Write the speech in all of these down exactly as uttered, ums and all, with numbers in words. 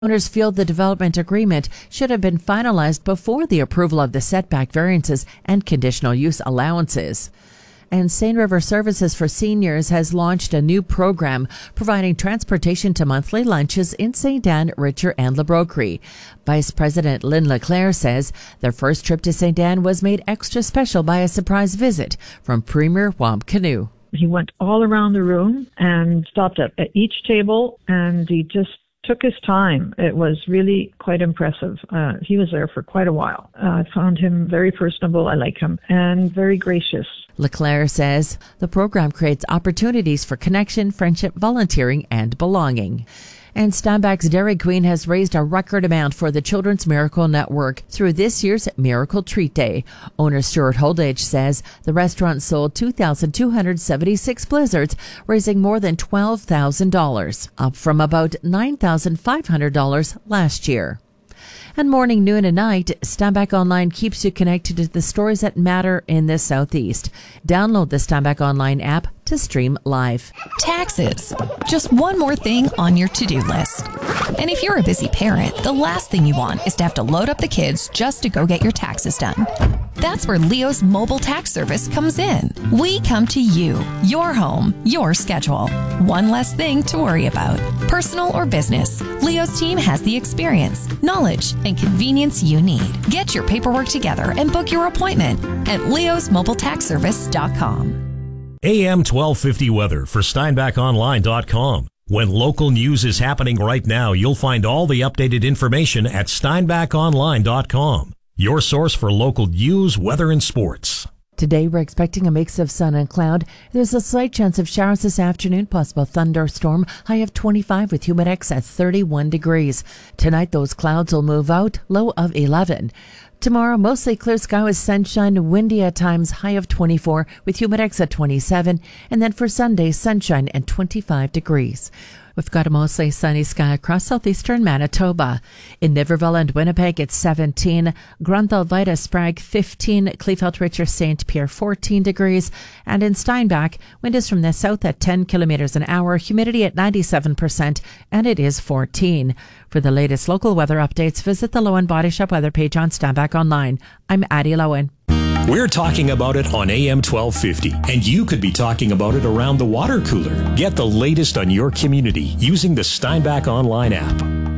Owners feel the development agreement should have been finalized before the approval of the setback variances and conditional use allowances. And Seine River Services for Seniors has launched a new program providing transportation to monthly lunches in Saint Anne, Richer, and La Broquerie. Vice President Lynn Leclerc says their first trip to Saint Anne was made extra special by a surprise visit from Premier Wamp Canoe. He went all around the room and stopped at, at each table, and he just took his time. It was really quite impressive. Uh, he was there for quite a while. Uh, I found him very personable. I like him, and very gracious. Leclerc says the program creates opportunities for connection, friendship, volunteering, and belonging. And Steinbach's Dairy Queen has raised a record amount for the Children's Miracle Network through this year's Miracle Treat Day. Owner Stuart Holdage says the restaurant sold two thousand two hundred seventy-six blizzards, raising more than twelve thousand dollars, up from about nine thousand five hundred dollars last year. And morning, noon, and night, Steinbach Online keeps you connected to the stories that matter in the Southeast. Download the Steinbach Online app to stream live. Taxes. Just one more thing on your to-do list. And if you're a busy parent, the last thing you want is to have to load up the kids just to go get your taxes done. That's where Leo's mobile tax service comes in. We come to you, your home, your schedule. One less thing to worry about. Personal or business, Leo's team has the experience, knowledge, and convenience you need. Get your paperwork together and book your appointment at leos mobile tax service dot com. A M twelve fifty weather for Steinbach Online dot com. When local news is happening right now, you'll find all the updated information at Steinbach Online dot com. Your source for local news, weather, and sports. Today, we're expecting a mix of sun and cloud. There's a slight chance of showers this afternoon, possible thunderstorm, high of twenty-five with humidex at thirty-one degrees. Tonight, those clouds will move out, low of eleven. Tomorrow, mostly clear sky with sunshine, windy at times, high of twenty-four with humidex at twenty-seven. And then for Sunday, sunshine and twenty-five degrees. We've got a mostly sunny sky across southeastern Manitoba. In Niverville and Winnipeg, it's seventeen. Grunthal, Vida, Sprague, fifteen. Kleefeld, Richer, Saint Pierre, fourteen degrees. And in Steinbach, wind is from the south at ten kilometers an hour, humidity at ninety-seven percent, and it is fourteen. For the latest local weather updates, visit the Lowen Body Shop weather page on Steinbach Online. I'm Addie Lowen. We're talking about it on A M twelve fifty, and you could be talking about it around the water cooler. Get the latest on your community using the Steinbach Online app.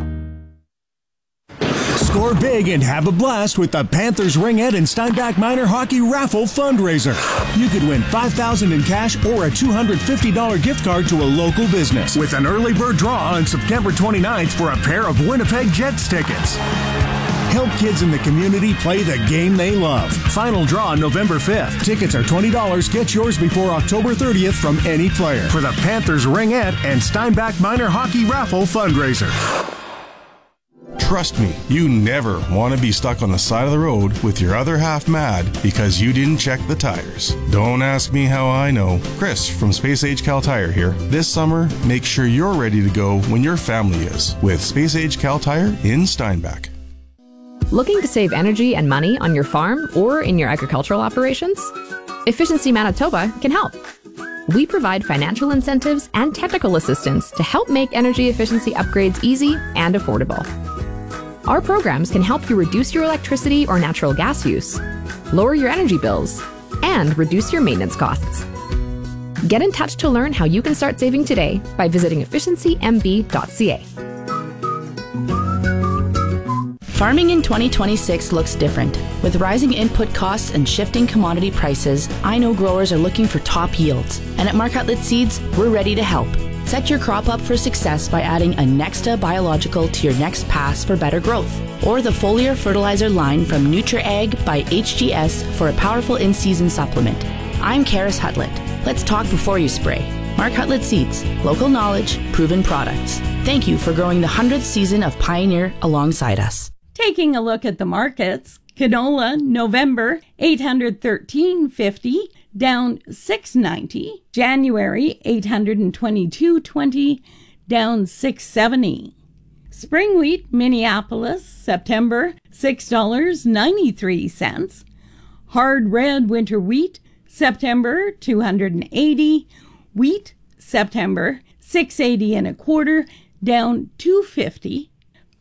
Score big and have a blast with the Panthers Ringette and Steinbach Minor Hockey Raffle Fundraiser. You could win five thousand dollars in cash or a two hundred fifty dollars gift card to a local business with an early bird draw on September twenty-ninth for a pair of Winnipeg Jets tickets. Help kids in the community play the game they love. Final draw November fifth. Tickets are twenty dollars. Get yours before October thirtieth from any player for the Panthers Ringette and Steinbach Minor Hockey Raffle Fundraiser. Trust me, you never want to be stuck on the side of the road with your other half mad because you didn't check the tires. Don't ask me how I know. Chris from Space Age Cal Tire here. This summer, make sure you're ready to go when your family is with Space Age Cal Tire in Steinbach. Looking to save energy and money on your farm or in your agricultural operations? Efficiency Manitoba can help. We provide financial incentives and technical assistance to help make energy efficiency upgrades easy and affordable. Our programs can help you reduce your electricity or natural gas use, lower your energy bills, and reduce your maintenance costs. Get in touch to learn how you can start saving today by visiting efficiency m b dot c a. Farming in twenty twenty-six looks different. With rising input costs and shifting commodity prices, I know growers are looking for top yields. And at Mark Outlet Seeds, we're ready to help. Set your crop up for success by adding a Nexta biological to your next pass for better growth. Or the foliar fertilizer line from NutriAg by H G S for a powerful in-season supplement. I'm Karis Hutlett. Let's talk before you spray. Mark Outlet Seeds. Local knowledge, proven products. Thank you for growing the hundredth season of Pioneer alongside us. Taking a look at the markets, canola, November, eight hundred thirteen fifty, down six ninety. January, eight hundred twenty-two twenty, down six seventy. Spring wheat, Minneapolis, September, six dollars and ninety-three cents. Hard red winter wheat, September, two hundred eighty. Wheat, September, six eighty and a quarter, down two fifty.